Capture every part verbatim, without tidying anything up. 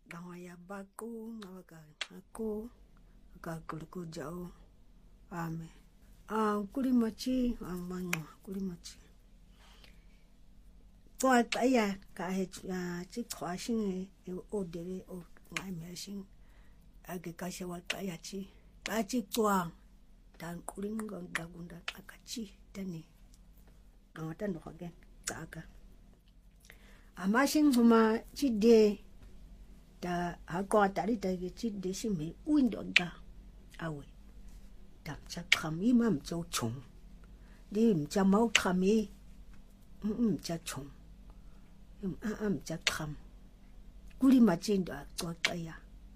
ngaya baku ngawaka aku akakuliku jauh ame ah kuli machi amangwa kuli machi kwa kaya ka he chi khwashin e odere o ngai meshin age kashe wa kaya chi kachi kwa dan kulinga ngagunda akachi tani ngata ndo again taka amashin huma chide da hakwa tari da chide shime window da awe da cha khami mam cho chung di cha mau khami um cha chung um am cha kham kuli machinda kwa kaya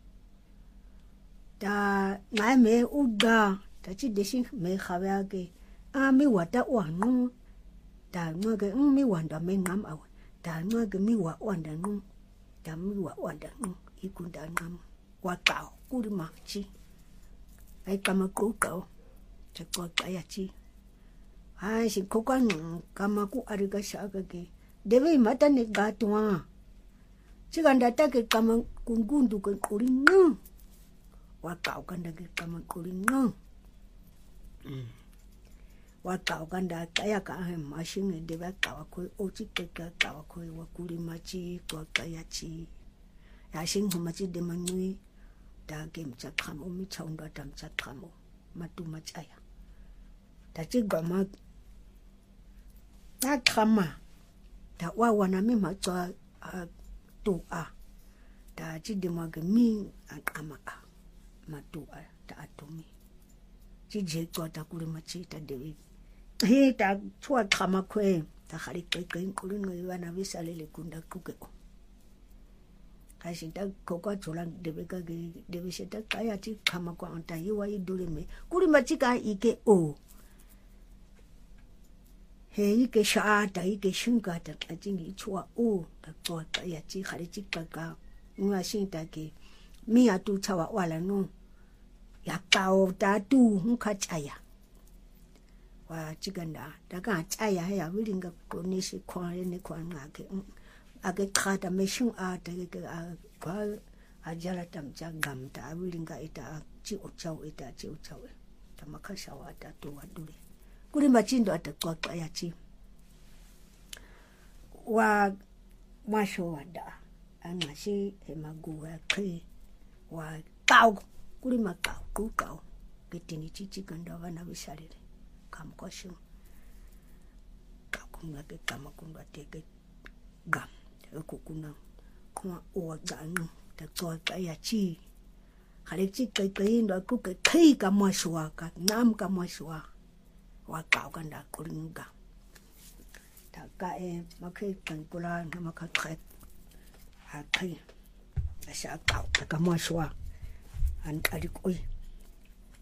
da ngai me uga da chide shin me khawage ami wata wanu da ngoge mi wanda me ngam awe da ngoge mi wa wanda ngu da mi wa wanda ngu ikunda ngam wa kao kuli machi ai kama ku kao cha kwa kaya chi ai shi ko kwa kama ku ariga shaga ge deve mata ne gatwa chiganda take kama kungundu ke kuli ngu wa kao kanda ke kama kuli ngu mm wa kao kanda kaya ka machine de ba kawa ko ochi ke ka kawa ko wa kuli machi kwa kaya chi ya shin huma chi de manui da game cha khamo mi chaunda tam cha khamo matu machaya da chi gama ta khama da wa wana mi ma cha tu a da chi de ma ge mi akama a matu a da atomi chi je ko ta kuli machi ta de he ta chua khama kwe ta khari ke ke kuli no wana visale le kunda kuke kashi ta kokwa chola debe ka ge debe sheta kaya ti khama kwa anta yiwa idule me kuli machi ka ike o he ike sha ta ike shinga ta ajingi chua o ta chua kaya chi khari chi ka ka ngwa shin ta ke mi atu chawa wala no ya kao ta tu nka chaya wa chiganda daga chaya ya wilinga konishi kwa ne kwa ngake age khata meshin a ta ke a kwa ajala tam jangam ta wilinga ita chi ochau ita chi ochau ta makasha wa ta to wadule kuri machindo atakwa ya chi wa masho wada anashi emaguwa kri wa kau kuri makau ku kau ketini chichi kanda wana bisharire kamkosho kakunga ke kamakunga teke gam kukuna kuma o danu ta toa ya chi hare chi kai kai ndo ku ke kai ka mwashwa ka nam ka mwashwa wa kau kanda kuringa ta ka e makai kankula na makakai ha kai asha kau ka mwashwa an kali koi